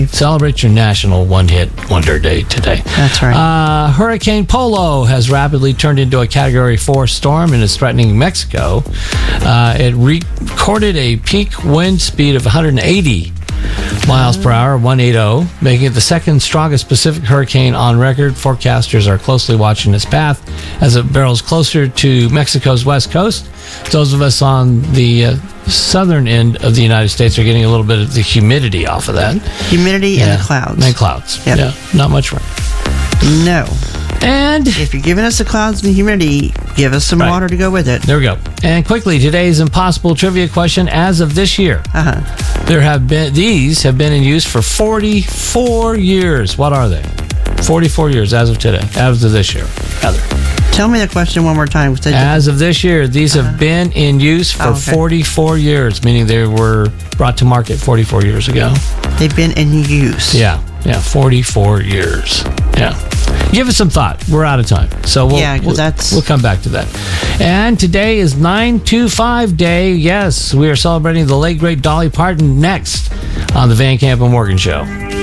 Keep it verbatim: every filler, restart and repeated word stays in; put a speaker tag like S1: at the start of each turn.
S1: Celebrate your national one-hit wonder day today.
S2: That's right.
S1: Uh, Hurricane Polo has rapidly turned into a Category four storm and is threatening Mexico. Uh, it recorded a peak wind speed of one hundred eighty miles per hour, one eighty, making it the second strongest Pacific hurricane on record. Forecasters are closely watching its path as it barrels closer to Mexico's west coast. Those of us on the uh, southern end of the United States are getting a little bit of the humidity off of that.
S2: Humidity
S1: Yeah.
S2: and the clouds.
S1: And clouds.
S2: Yep.
S1: Yeah, not much rain.
S2: No.
S1: And
S2: If you're giving us the clouds and the humidity, give us some
S1: Right.
S2: water to go with it.
S1: there we go. And quickly, today's impossible trivia question. As of this year,
S2: Uh-huh.
S1: there have been these have been in use for forty-four years. What are they? forty-four years as of today. As of this year, rather.
S2: Tell me the question one more time. 'cause I didn't-
S1: As of this year, these have been in use for
S2: Oh, okay.
S1: forty-four years, meaning they were brought to market forty-four years ago.
S2: They've been in use.
S1: Yeah, yeah, forty-four years. Yeah. Give it some thought. We're out of time. So we'll,
S2: Yeah, 'cause
S1: we'll,
S2: that's-
S1: we'll come back to that. And today is nine two five Day. Yes, we are celebrating the late, great Dolly Parton next on the Van Camp and Morgan Show.